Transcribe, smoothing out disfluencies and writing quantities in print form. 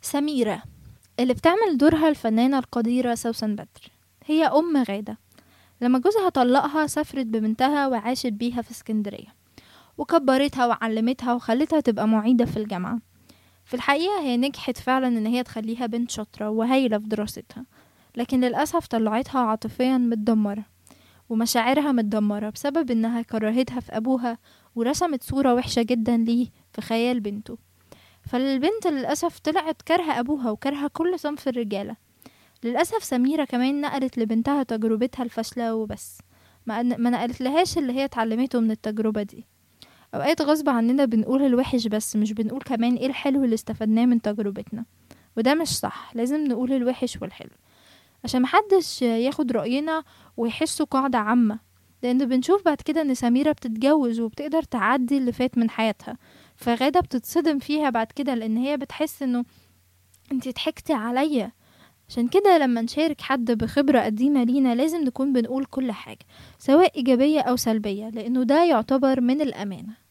سميرة اللي بتعمل دورها الفنانة القديرة سوسن بدر هي أم غادة. لما جوزها طلقها سافرت ببنتها وعاشت بيها في اسكندرية وكبرتها وعلمتها وخلتها تبقى معيدة في الجامعة. في الحقيقة هي نجحت فعلا ان هي تخليها بنت شاطرة وهايلة في دراستها، لكن للأسف طلعتها عاطفيا متدمرة ومشاعرها متدمرة بسبب انها كرهتها في أبوها ورسمت صورة وحشة جدا ليه في خيال بنته. فالبنت للأسف طلعت كارهة أبوها وكارهة كل صنف الرجالة. للأسف سميرة كمان نقلت لبنتها تجربتها الفاشلة وبس، ما نقلت لهاش اللي هي اتعلمته من التجربة دي. أوقات غصب عننا بنقول الوحش بس مش بنقول كمان ايه الحلو اللي استفدناه من تجربتنا، وده مش صح. لازم نقول الوحش والحلو عشان محدش ياخد رأينا ويحسه قاعدة عامة، لأن بنشوف بعد كده ان سميرة بتتجوز وبتقدر تعدي اللي فات من حياتها، فغادة بتتصدم فيها بعد كده لأن هي بتحس انه انتي ضحكتي عليا. عشان كده لما نشارك حد بخبرة قديمة لينا لازم نكون بنقول كل حاجة سواء إيجابية أو سلبية، لأنه ده يعتبر من الأمانة.